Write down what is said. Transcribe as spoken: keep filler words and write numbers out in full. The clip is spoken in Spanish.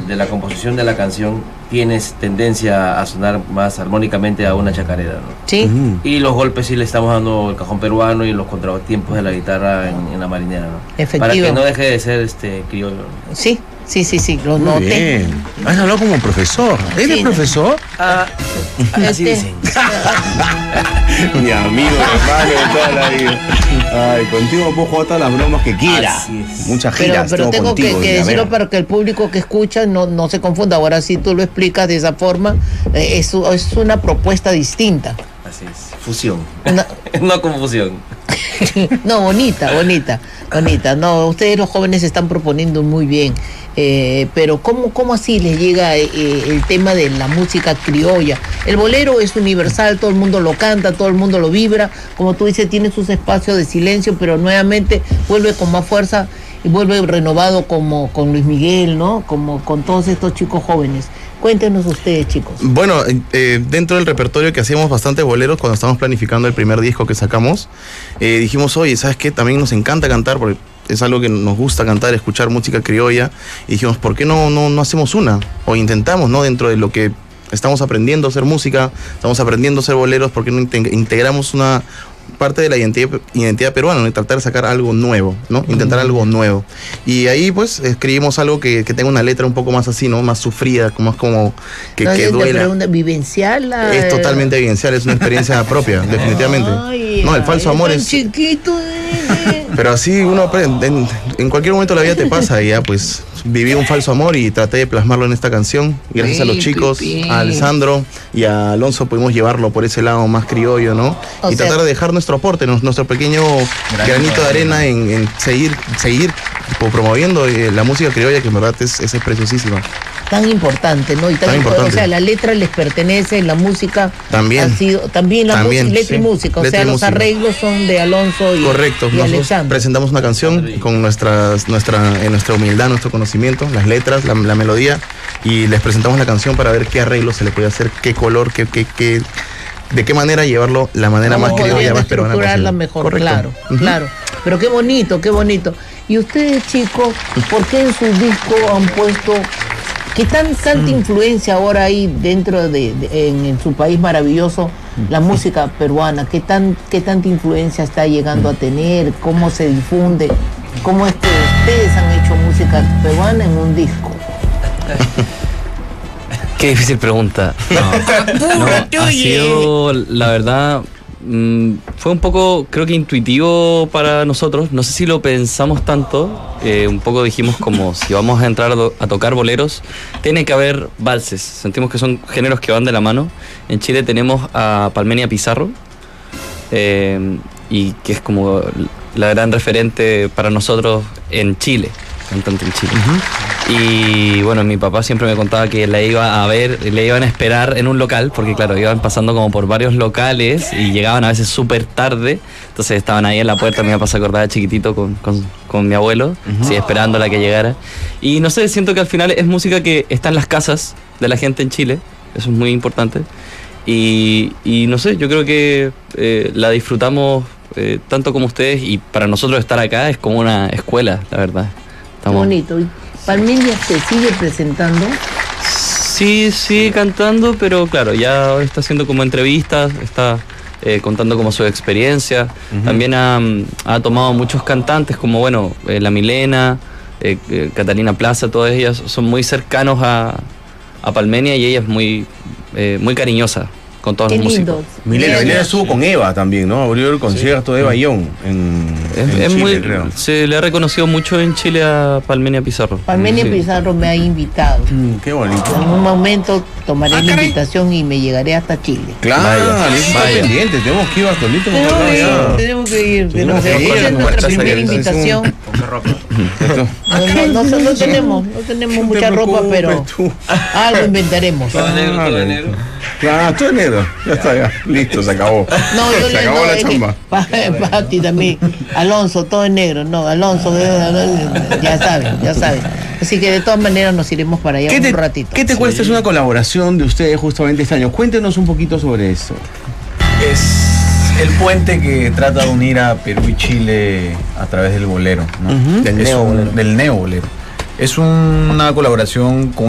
de la composición de la canción tienes tendencia a sonar más armónicamente a una chacarera, ¿no? Sí. Uh-huh. Y los golpes sí le estamos dando el cajón peruano y los contratiempos de la guitarra en, en la marinera, ¿no? Efectivo. Para que no deje de ser este criollo, ¿no? Sí. Sí, sí, sí, lo Muy noté. Bien. Has hablado como profesor. ¿Eres Sí, profesor? Ah, así Este- dicen. Mi amigo, hermano de toda la vida. Ay, contigo puedo jugar todas las bromas que quiera. Así es. Muchas Pero, giras pero tengo que, contigo, que mira, decirlo ven. para que el público que escucha no, no se confunda. Ahora sí tú lo explicas de esa forma, eh, es, es una propuesta distinta. Así es. Fusión. Una- No confusión. no, bonita, bonita, bonita. No, ustedes los jóvenes están proponiendo muy bien. Eh, pero ¿cómo, ¿cómo así les llega eh, el tema de la música criolla? El bolero es universal, todo el mundo lo canta, todo el mundo lo vibra. Como tú dices, tiene sus espacios de silencio, pero nuevamente vuelve con más fuerza y vuelve renovado como con Luis Miguel, ¿no? Como con todos estos chicos jóvenes. Cuéntenos ustedes, chicos. Bueno, eh, dentro del repertorio que hacíamos bastante boleros cuando estábamos planificando el primer disco que sacamos, eh, dijimos, oye, ¿sabes qué? También nos encanta cantar porque es algo que nos gusta cantar, escuchar música criolla. Y dijimos, ¿por qué no, no, no hacemos una? O intentamos, ¿no? Dentro de lo que estamos aprendiendo a hacer música, estamos aprendiendo a hacer boleros, ¿por qué no integramos una parte de la identidad, identidad peruana, ¿no? Y tratar de sacar algo nuevo, ¿no? Intentar algo nuevo. Y ahí pues escribimos algo que, que tenga una letra un poco más así, ¿no? Más sufrida, más como que, No, que es de duela. pregunta vivencial. la- Es totalmente vivencial, es una experiencia propia, definitivamente. Ay, No, el falso ay, amor tan es... chiquito. eh. Pero así uno aprende, en, en cualquier momento de la vida te pasa y ya pues viví un falso amor y traté de plasmarlo en esta canción. Gracias a los Ay, chicos, Pipi. a Alessandro y a Alonso pudimos llevarlo por ese lado más criollo, ¿no? O y sea- tratar de dejar nuestro aporte, nos- nuestro pequeño granito de arena en, en seguir, seguir tipo, promoviendo eh, la música criolla que en verdad es, es preciosísima. Tan importante, ¿no? Y tan, Tan impo- importante. O sea, la letra les pertenece, la música También. ha sido, también la También, música, letra sí. y música, o Letra sea, y los música. arreglos son de Alonso y, Correcto, y nosotros Alessandro. presentamos una canción con nuestras, nuestra, en nuestra humildad, nuestro conocimiento, las letras, la, la melodía, y les presentamos la canción para ver qué arreglo se le puede hacer, qué color, qué, qué, qué, de qué manera llevarlo, la manera ¿Cómo más criolla, podrían más peruana estructurarla posible. mejor? Correcto. Claro, Ujú. claro. Pero qué bonito, qué bonito. Y ustedes, chicos, ¿por qué en sus discos han puesto... ¿Qué tan tanta influencia ahora hay dentro de, de- en, en su país maravilloso la música peruana? ¿Qué tan qué tanta influencia está llegando a tener? ¿Cómo se difunde? ¿Cómo es que ustedes han hecho música peruana en un disco? Qué difícil pregunta. No, no, ha sido, la verdad, mm, fue un poco, creo que intuitivo para nosotros. No sé si lo pensamos tanto. Eh, un poco dijimos como si vamos a entrar a, do- a tocar boleros, tiene que haber valses. Sentimos que son géneros que van de la mano. En Chile tenemos a Palmenia Pizarro, eh, y que es como la gran referente para nosotros en Chile, cantante en Chile. Y bueno, mi papá siempre me contaba que la iba a ver, le iban a esperar en un local, porque claro, iban pasando como por varios locales y llegaban a veces súper tarde, entonces estaban ahí en la puerta, mi papá se acordaba de chiquitito con, con, con mi abuelo, sí, esperando a la que llegara. Y no sé, siento que al final es música que está en las casas de la gente en Chile, eso es muy importante. Y, y no sé, yo creo que eh, la disfrutamos eh, tanto como ustedes, y para nosotros estar acá es como una escuela, la verdad. Qué Estamos... bonito. ¿Y Palmenia se sigue presentando? Sí, sigue cantando, pero claro, ya ahora está haciendo como entrevistas, está eh, contando como su experiencia. Uh-huh. También ha, ha tomado muchos cantantes, como bueno, eh, La Milena, eh, eh, Catalina Plaza, todas ellas son muy cercanos a, a Palmenia, y ella es muy, eh, muy cariñosa con todos Qué los lindo. músicos. Milena, Milena estuvo con Eva también, ¿no? Abrió el concierto de Eva Young en, Es, en es Chile, muy, creo. se le ha reconocido mucho en Chile a Palmenia Pizarro. Palmenia Sí. Pizarro me ha invitado. Mm, qué bonito. En un momento tomaré la invitación y me llegaré hasta Chile. Claro, Vaya, eso está vaya. pendiente, tenemos que ir a Tolito. Tenemos que ir, tenemos que ir. Tenemos que ir. Esa es nuestra primera invitación. No, no, no, no tenemos, no tenemos mucha ropa, pero algo inventaremos. Todo negro, todo negro. Claro, todo negro. Ya está, ya. Listo, se acabó. No, yo se le acabó no, la es que chamba. pa- Pati también. Alonso, todo en negro. No, Alonso, ya saben, ya saben. Así que de todas maneras nos iremos para allá ¿Qué te, un ratito. ¿qué te cuesta? Es una colaboración de ustedes justamente este año. Cuéntenos un poquito sobre eso. Es el puente que trata de unir a Perú y Chile a través del bolero, ¿no? Ujú. Del Es neobolero. un- del neobolero. Es un- una colaboración con